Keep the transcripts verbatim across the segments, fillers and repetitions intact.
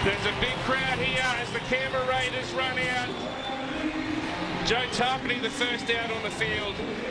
There's a big crowd here as the Canberra Raiders run out. Joe Tarpany the first out on the field.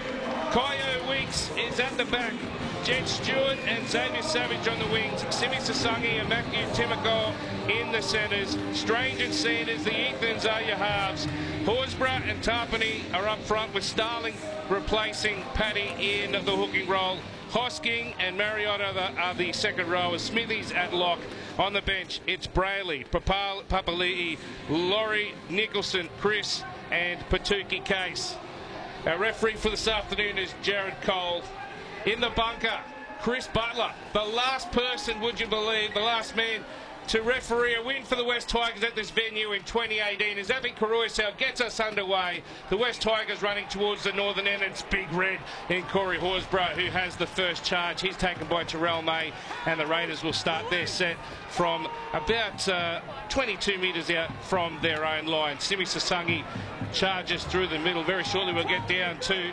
Kyo Weeks is at the back. Jed Stewart and Xavier Savage on the wings. Simi Sasangi and Matthew Timoko in the centres. Strange and Sanders, the Ethans are your halves. Horsburgh and Tarpany are up front with Starling replacing Paddy in the hooking role. Hosking and Mariota are the, are the second rowers. Smithies at lock. On the bench, it's Brayley, Papal, Papali'i, Laurie, Nicholson, Chris and Patuki Case. Our referee for this afternoon is Jared Cole. In the bunker, Chris Butler, the last person, would you believe, the last man to referee a win for the West Tigers at this venue in twenty eighteen as Avi Karuisau gets us underway. The West Tigers running towards the northern end. It's Big Red in Corey Horsburgh who has the first charge. He's taken by Terrell May, and the Raiders will start their set from about uh, twenty-two metres out from their own line. Simi Sasangi charges through the middle. Very shortly we'll get down to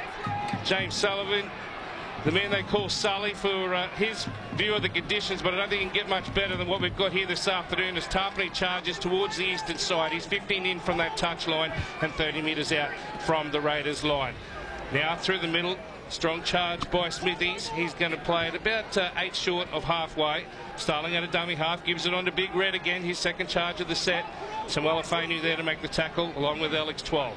James Sullivan, the man they call Sully, for uh, his view of the conditions, but I don't think he can get much better than what we've got here this afternoon as Tarpany charges towards the eastern side. He's fifteen in from that touch line and thirty metres out from the Raiders line. Now through the middle, strong charge by Smithies. He's going to play at about uh, eight short of halfway. Starling at a dummy half, gives it on to Big Red again, his second charge of the set. Samuela Fainu there to make the tackle along with Alex twelve.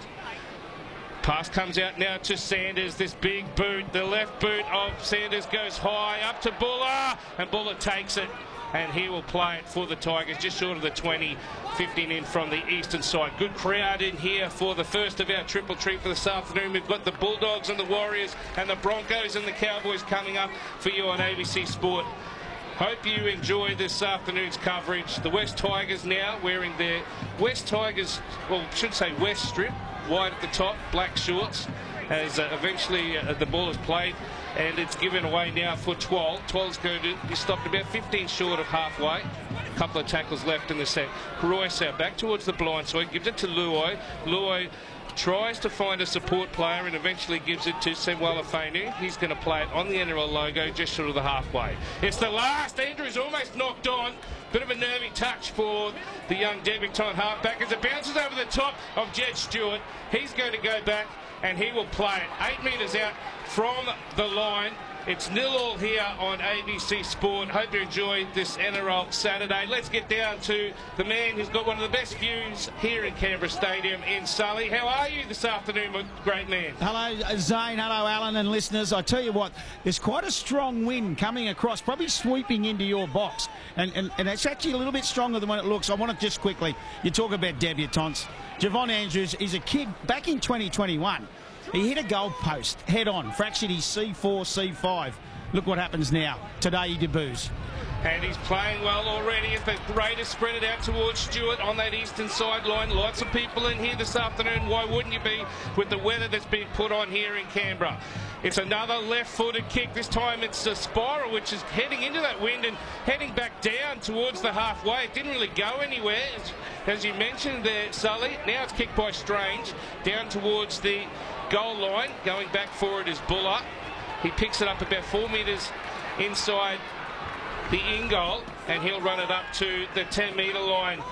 Pass comes out now to Sanders. This big boot, the left boot of Sanders goes high up to Buller, and Buller takes it, and he will play it for the Tigers just short of the twenty. fifteen in from the eastern side. Good crowd in here for the first of our triple treat for this afternoon. We've got the Bulldogs and the Warriors and the Broncos and the Cowboys coming up for you on A B C Sport. Hope you enjoy this afternoon's coverage. The West Tigers now wearing their West Tigers, well, I should say West strip, wide at the top, black shorts, as uh, eventually uh, the ball is played, and it's given away now for Twal. Twal's going to be stopped about fifteen short of halfway. A couple of tackles left in the set. Karuisau back towards the blind side, gives it to Luai. Luai tries to find a support player and eventually gives it to Samuela Fainu. He's going to play it on the N R L logo just short of the halfway. It's the last. Andrew's almost knocked on. Bit of a nervy touch for the young debutante halfback as it bounces over the top of Jed Stewart. He's going to go back and he will play it eight metres out from the line. It's nil all here on A B C Sport. Hope you enjoyed this N R L Saturday. Let's get down to the man who's got one of the best views here in Canberra Stadium in Sully. How are you this afternoon, my great man? Hello, Zane. Hello, Alan and listeners. I tell you what, there's quite a strong wind coming across, probably sweeping into your box. And, and, and it's actually a little bit stronger than what it looks. I want to just quickly, you talk about debutantes. Javon Andrews is a kid back in twenty twenty-one. He hit a goal post head on, fractured his C four, C five. Look what happens now. Today he debuts. And he's playing well already as the Raiders spread it out towards Stewart on that eastern sideline. Lots of people in here this afternoon. Why wouldn't you be with the weather that's been put on here in Canberra? It's another left-footed kick. This time it's a spiral, which is heading into that wind and heading back down towards the halfway. It didn't really go anywhere, as, as you mentioned there, Sully. Now it's kicked by Strange down towards the goal line. Going back for it is Buller. He picks it up about four metres inside the in goal, and he'll run it up to the ten metre line.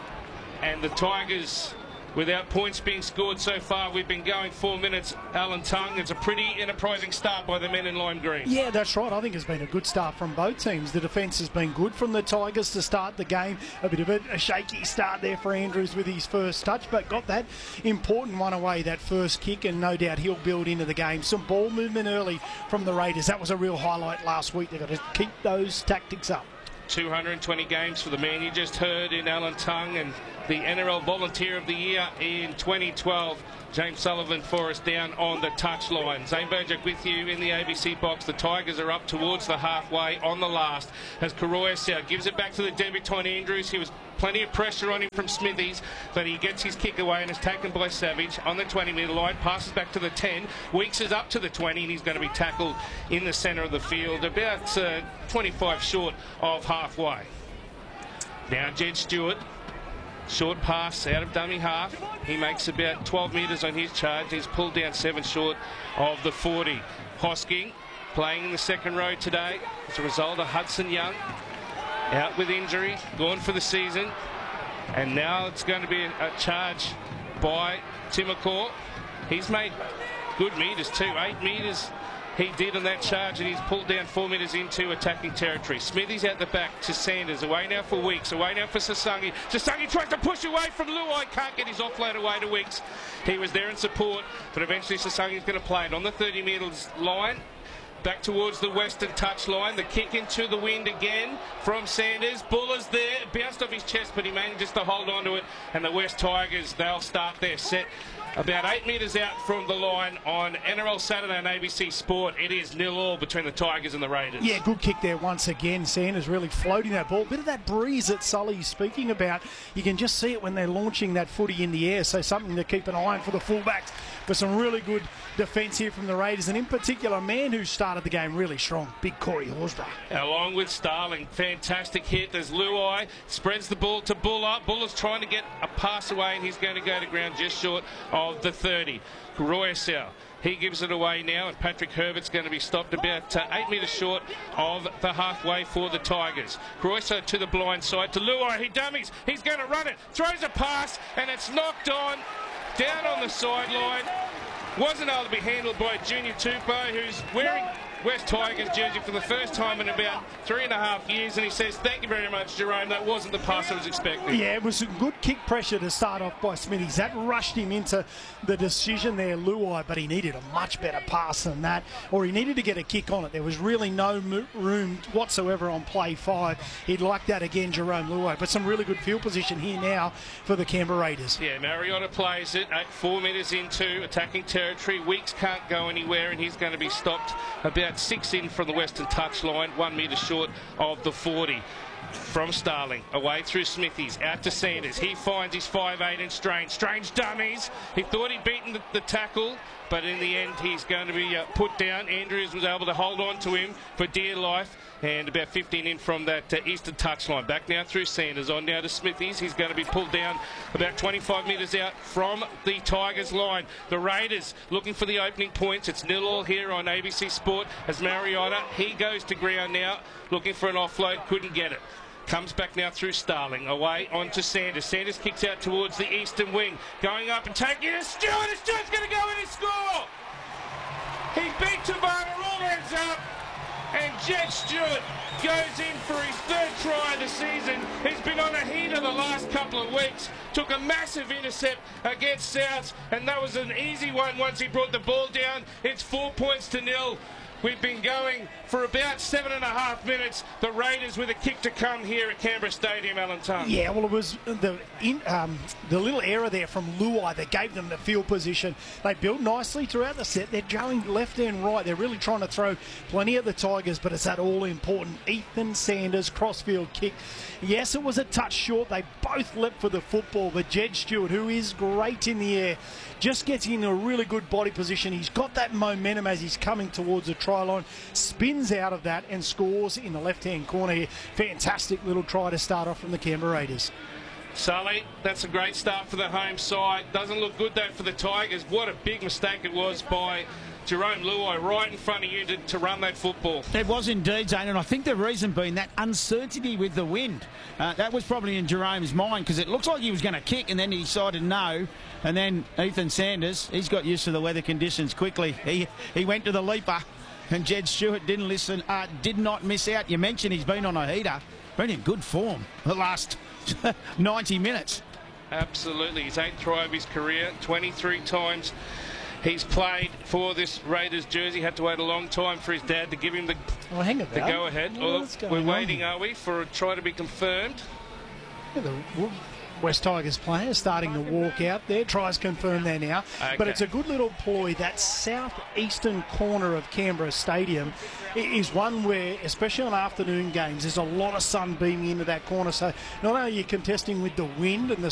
And the Tigers, without points being scored so far, we've been going four minutes. Alan Tongue, it's a pretty enterprising start by the men in lime green. Yeah, that's right. I think it's been a good start from both teams. The defence has been good from the Tigers to start the game. A bit of a, a shaky start there for Andrews with his first touch, but got that important one away, that first kick, and no doubt he'll build into the game. Some ball movement early from the Raiders. That was a real highlight last week. They've got to keep those tactics up. two hundred twenty games for the man you just heard in Alan Tongue, and the N R L Volunteer of the Year in twenty twelve. James Sullivan for us down on the touchline. Zane Burjack with you in the A B C box. The Tigers are up towards the halfway on the last as Karuisau gives it back to the debutant Andrews. He was plenty of pressure on him from Smithies, but he gets his kick away and is taken by Savage on the twenty metre line. Passes back to the ten. Weeks is up to the twenty, and he's going to be tackled in the centre of the field, about uh, twenty-five short of halfway. Now Jed Stewart. Short pass out of dummy half. He makes about twelve metres on his charge. He's pulled down seven short of the forty. Hosking playing in the second row today as a result of Hudson Young out with injury, gone for the season. And now it's going to be a, a charge by Timokor. He's made good metres too, eight metres he did on that charge, and he's pulled down four metres into attacking territory. Smithy's out the back to Sanders, away now for Weeks, away now for Sasangi. Sasangi tries to push away from Luai, can't get his offload away to Weeks. He was there in support, but eventually Sasangi's going to play it on the thirty metres line. Back towards the western touchline. The kick into the wind again from Sanders. Buller's there. Bounced off his chest, but he manages to hold on to it. And the West Tigers, they'll start their set about eight metres out from the line on N R L Saturday on A B C Sport. It is nil all between the Tigers and the Raiders. Yeah, good kick there once again. Sanders really floating that ball. Bit of that breeze that Sully's speaking about. You can just see it when they're launching that footy in the air. So something to keep an eye on for the fullbacks. But some really good defence here from the Raiders, and in particular, a man who started the game really strong, big Corey Horsburgh. Along with Starling, fantastic hit as Luai spreads the ball to Buller. Buller's trying to get a pass away, and he's going to go to ground just short of the thirty. Royasau, he gives it away now, and Patrick Herbert's going to be stopped about uh, eight metres short of the halfway for the Tigers. Royasau to the blind side to Luai. He dummies. He's going to run it. Throws a pass, and it's knocked on. Down on the sideline. Wasn't able to be handled by Junior Tupou, who's wearing West Tigers jersey for the first time in about three and a half years, and he says, thank you very much, Jerome. That wasn't the pass I was expecting. Yeah, it was a good kick pressure to start off by Smithies. That rushed him into the decision there, Luai, but he needed a much better pass than that, or he needed to get a kick on it. There was really no room whatsoever on play five. He'd like that again, Jerome Luai, but some really good field position here now for the Canberra Raiders. Yeah, Mariota plays it at four metres into attacking territory. Weeks can't go anywhere, and he's going to be stopped about six in from the western touchline, one metre short of the forty. From Starling, away through Smithies, out to Sanders. He finds his five eight and Strange. Strange dummies. He thought he'd beaten the, the tackle, but in the end he's going to be uh, put down. Andrews was able to hold on to him for dear life, and about fifteen in from that uh, eastern touchline. Back now through Sanders, on now to Smithies. He's going to be pulled down about twenty-five metres out from the Tigers line. The Raiders looking for the opening points. It's nil all here on A B C Sport as Mariota, he goes to ground now, looking for an offload, couldn't get it. Comes back now through Starling, away onto Sanders. Sanders kicks out towards the eastern wing, going up and taking it. Stewart, and Stewart's going to go in and score. He beat Tabata, all hands up, and Jed Stewart goes in for his third try of the season. He's been on a heater the last couple of weeks. Took a massive intercept against Souths, and that was an easy one once he brought the ball down. It's four points to nil. We've been going for about seven and a half minutes. The Raiders with a kick to come here at Canberra Stadium, Alan Tongue. Yeah, well, it was the in, um, the little error there from Luai that gave them the field position. They built nicely throughout the set. They're going left and right. They're really trying to throw plenty at the Tigers, but it's that all-important Ethan Sanders crossfield kick. Yes, it was a touch short. They both leapt for the football, but Jed Stewart, who is great in the air, just gets in a really good body position. He's got that momentum as he's coming towards the try line, spins out of that and scores in the left-hand corner here. Fantastic little try to start off from the Canberra Raiders. Sully, that's a great start for the home side. Doesn't look good though for the Tigers. What a big mistake it was by Jerome Luai right in front of you to, to run that football. It was indeed, Zane, and I think the reason being that uncertainty with the wind. Uh, that was probably in Jerome's mind, because it looks like he was going to kick and then he decided no. And then Ethan Sanders, he's got used to the weather conditions quickly. He he went to the leaper, and Jed Stewart didn't listen, uh, did not miss out. You mentioned he's been on a heater. Been in good form the last ninety minutes. Absolutely. His eighth try of his career, twenty-three times he's played for this Raiders jersey. Had to wait a long time for his dad to give him the, well, hang the go-ahead. Well, we're waiting, on? are we, for a try to be confirmed? Yeah, the West Tigers player starting to walk out there. Tries confirmed there now. Okay. But it's a good little ploy. That southeastern corner of Canberra Stadium is one where, especially on afternoon games, there's a lot of sun beaming into that corner. So not only are you contesting with the wind and the